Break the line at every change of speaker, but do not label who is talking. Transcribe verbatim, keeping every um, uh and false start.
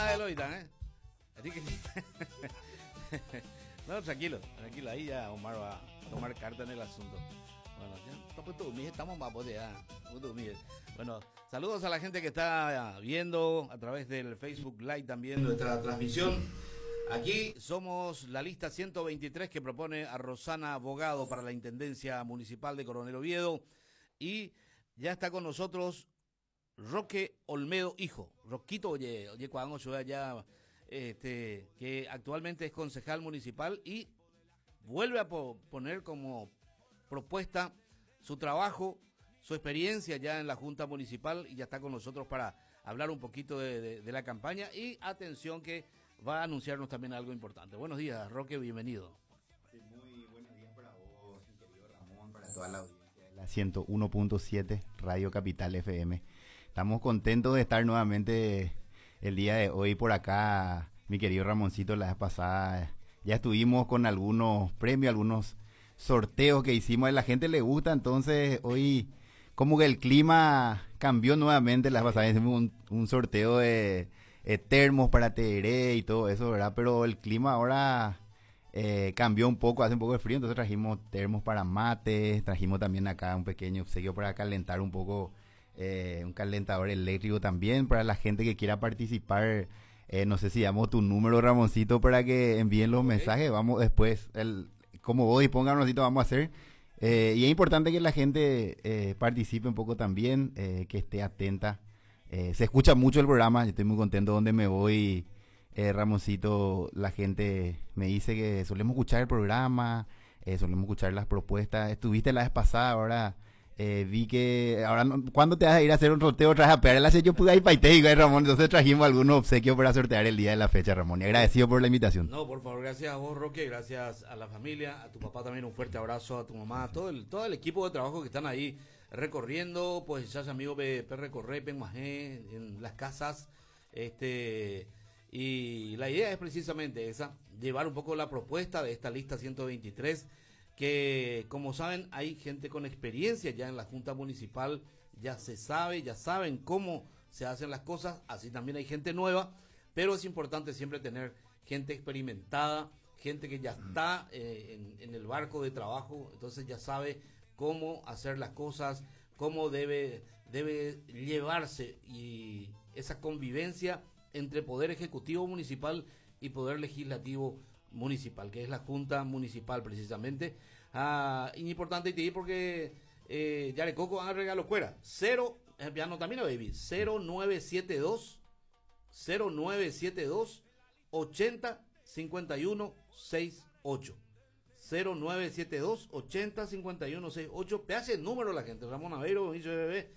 de Loita, ¿eh? Así que... No, tranquilo, tranquilo, ahí ya Omar va a tomar carta en el asunto. Bueno, ya, estamos más ya. Bueno, saludos a la gente que está viendo a través del Facebook Live también nuestra transmisión. Aquí somos la lista ciento veintitrés que propone a Rosana Bogado para la Intendencia Municipal de Coronel Oviedo. Y ya está con nosotros Roque Olmedo Hijo. Roquito, oye, oye, cuando yo allá... Este, que actualmente es concejal municipal y vuelve a po poner como propuesta su trabajo, su experiencia ya en la Junta Municipal y ya está con nosotros para hablar un poquito de, de, de la campaña y atención que va a anunciarnos también algo importante. Buenos días, Roque, bienvenido.
Sí, muy buenos días para vos, mi querido Ramón, para toda la audiencia de la ciento uno punto siete Radio Capital F M. Estamos contentos de estar nuevamente el día de hoy por acá, mi querido Ramoncito. La vez pasada ya estuvimos con algunos premios, algunos sorteos que hicimos, a la gente le gusta, entonces hoy como que el clima cambió nuevamente. La vez pasada hicimos un, un sorteo de, de termos para Tereré y todo eso, ¿verdad? Pero el clima ahora eh, cambió un poco, hace un poco de frío, entonces trajimos termos para mates, trajimos también acá un pequeño obsequio para calentar un poco. Eh, un calentador eléctrico también para la gente que quiera participar. Eh, no sé si damos tu número, Ramoncito, para que envíen los okay. mensajes. Vamos después, el, como vos dispongas, Ramoncito, vamos a hacer. Eh, y es importante que la gente eh, participe un poco también, eh, que esté atenta. Eh, se escucha mucho el programa, yo estoy muy contento donde me voy, eh, Ramoncito. La gente me dice que solemos escuchar el programa, eh, solemos escuchar las propuestas. Estuviste la vez pasada, ahora... Eh, vi que ahora, no, ¿cuándo te vas a ir a hacer un sorteo otra vez a pegar el acecho? Pude ir para y Ramón, entonces trajimos algunos obsequios para sortear el día de la fecha, Ramón, y agradecido por la invitación.
No, por favor, gracias a vos, Roque, gracias a la familia, a tu papá también un fuerte abrazo, a tu mamá, a todo el, todo el equipo de trabajo que están ahí recorriendo, pues ya amigo P recorrer Penguajé, en las casas, este, y la idea es precisamente esa, llevar un poco la propuesta de esta lista ciento veintitrés, que como saben hay gente con experiencia ya en la Junta Municipal, ya se sabe, ya saben cómo se hacen las cosas, así también hay gente nueva, pero es importante siempre tener gente experimentada, gente que ya está eh, en, en el barco de trabajo, entonces ya sabe cómo hacer las cosas, cómo debe, debe llevarse y esa convivencia entre Poder Ejecutivo Municipal y Poder Legislativo Municipal, que es la Junta Municipal precisamente. Ah, importante te porque eh, ya le coco van a regalo fuera cero, ya no también baby cero nueve siete dos cero nueve siete dos ochenta cincuenta y uno sesenta y ocho cero nueve siete dos ochenta cincuenta y uno sesenta y ocho. Te hace el número la gente, Ramón Aveiro, Inicio de Bebé,